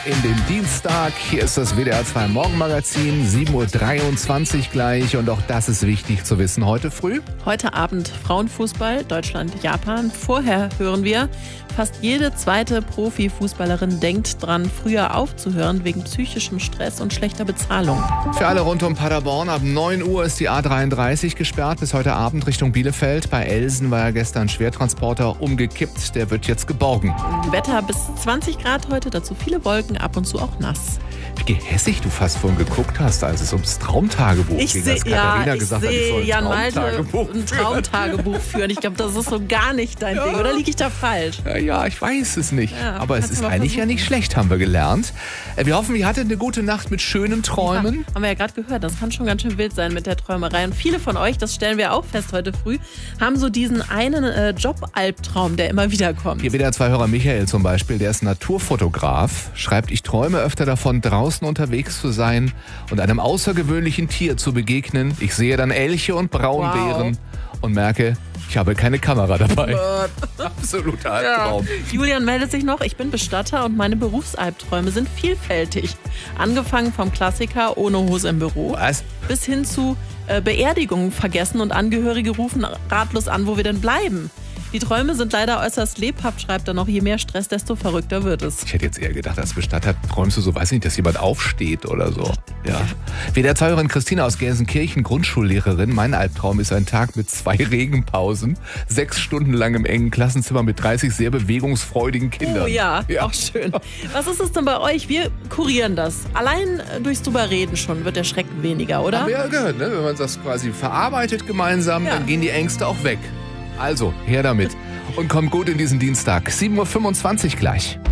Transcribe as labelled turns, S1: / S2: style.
S1: in den Dienstag. Hier ist das WDR 2 Morgenmagazin, 7.23 Uhr gleich. Und auch das ist wichtig zu wissen heute früh.
S2: Heute Abend Frauenfußball, Deutschland, Japan. Vorher hören wir, fast jede zweite Profifußballerin denkt dran, früher aufzuhören wegen psychischem Stress und schlechter Bezahlung.
S1: Für alle rund um Paderborn, ab 9 Uhr ist die A33 gesperrt bis heute Abend Richtung Bielefeld. Bei Elsen war ja gestern ein Schwertransporter umgekippt, der wird jetzt geborgen.
S2: Wetter bis 20 Grad heute, dazu viele Wolken, ab und zu auch nass.
S1: Wie gehässig du fast vorhin geguckt hast, als es ums Traumtagebuch ging, als Katharina gesagt hat, ich soll
S2: Jan Malte ein Traumtagebuch führen. Ich glaube, das ist so gar nicht dein Ding, oder liege ich da falsch?
S1: Ja, ich weiß es nicht.
S2: Ja,
S1: aber es ist eigentlich ja nicht schlecht, haben wir gelernt. Wir hoffen, ihr hattet eine gute Nacht mit schönen Träumen.
S2: Ja, haben wir ja gerade gehört, das kann schon ganz schön wild sein mit der Träumerei. Und viele von euch, das stellen wir auch fest heute früh, haben so diesen einen Jobalbtraum, der immer wieder kommt.
S1: Hier wieder zwei Hörer, Michael zum Beispiel, der ist Naturfotograf, schreibt, ich träume öfter davon, draußen unterwegs zu sein und einem außergewöhnlichen Tier zu begegnen. Ich sehe dann Elche und Braunbären und merke, ich habe keine Kamera dabei. Absoluter Albtraum.
S2: Ja. Julian meldet sich noch, ich bin Bestatter und meine Berufsalbträume sind vielfältig. Angefangen vom Klassiker ohne Hose im Büro.
S1: Was?
S2: Bis hin zu Beerdigungen vergessen und Angehörige rufen ratlos an, wo wir denn bleiben. Die Träume sind leider äußerst lebhaft, schreibt er noch. Je mehr Stress, desto verrückter wird es.
S1: Ich hätte jetzt eher gedacht, als Bestatter träumst du so, weiß nicht, dass jemand aufsteht oder so. Ja. WDR 2 Christina aus Gelsenkirchen, Grundschullehrerin. Mein Albtraum ist ein Tag mit 2 Regenpausen, 6 Stunden lang im engen Klassenzimmer mit 30 sehr bewegungsfreudigen Kindern.
S2: Oh ja, auch schön. Was ist es denn bei euch? Wir kurieren das. Allein durchs drüber reden schon wird der Schrecken weniger, oder?
S1: Haben wir ja gehört, ne? Wenn man das quasi verarbeitet gemeinsam, dann gehen die Ängste auch weg. Also, her damit und kommt gut in diesen Dienstag. 7.25 Uhr gleich.